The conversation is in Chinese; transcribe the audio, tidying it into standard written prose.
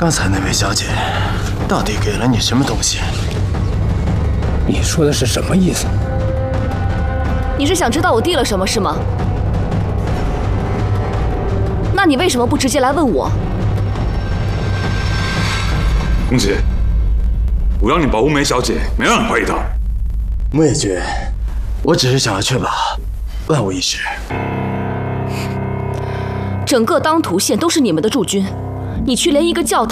刚才那位小姐到底给了你什么东西？ 你说的是什么意思？ 你是想知道我递了什么是吗？那你为什么不直接来问我？ 公子，我让你保护梅小姐，没让你怀疑她。 木野君，我只是想要确保万无一失。 整个当涂县都是你们的驻军，你却连一个教堂